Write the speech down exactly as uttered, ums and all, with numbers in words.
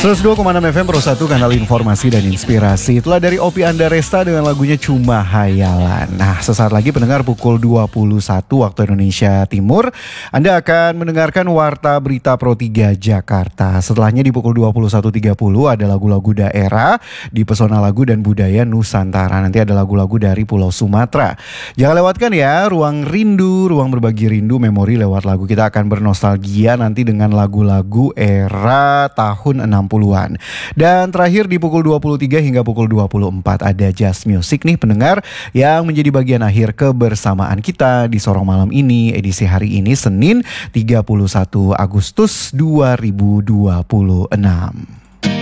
seratus dua koma enam F M Pro satu, kanal informasi dan inspirasi. Itulah dari Opi Andaresta dengan lagunya Cuma Hayalan. Nah, sesaat lagi pendengar pukul dua puluh satu waktu Indonesia Timur, Anda akan mendengarkan Warta Berita Pro tiga Jakarta. Setelahnya di pukul dua puluh satu tiga puluh ada lagu-lagu daerah di Pesona Lagu dan Budaya Nusantara. Nanti ada lagu-lagu dari Pulau Sumatera. Jangan lewatkan ya Ruang Rindu, Ruang Berbagi Rindu Memori lewat lagu. Kita akan bernostalgia nanti dengan lagu-lagu era tahun enam puluhan. Dan terakhir di pukul dua puluh tiga hingga pukul dua puluh empat ada Just Music nih pendengar, yang menjadi bagian akhir kebersamaan kita di Sorong Malam ini, edisi hari ini Senin tiga puluh satu Agustus dua ribu dua puluh enam.